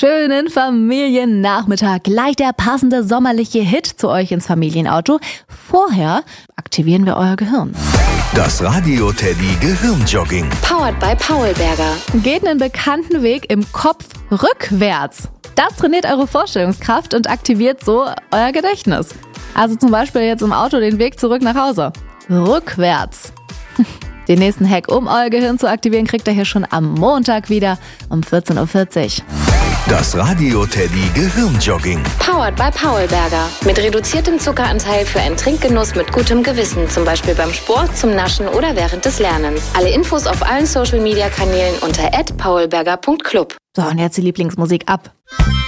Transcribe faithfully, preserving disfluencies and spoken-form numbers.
schönen Familiennachmittag. Gleich der passende sommerliche Hit zu euch ins Familienauto. Vorher aktivieren wir euer Gehirn. Das Radio Teddy Gehirnjogging. Powered by Paulberger. Geht einen bekannten Weg im Kopf rückwärts. Das trainiert eure Vorstellungskraft und aktiviert so euer Gedächtnis. Also zum Beispiel jetzt im Auto den Weg zurück nach Hause. Rückwärts. Den nächsten Hack, um euer Gehirn zu aktivieren, kriegt ihr hier schon am Montag wieder um vierzehn Uhr vierzig. Das Radio Teddy Gehirnjogging. Powered by Paulberger. Mit reduziertem Zuckeranteil für einen Trinkgenuss mit gutem Gewissen. Zum Beispiel beim Sport, zum Naschen oder während des Lernens. Alle Infos auf allen Social-Media-Kanälen unter at paulberger punkt club. So, und jetzt die Lieblingsmusik ab.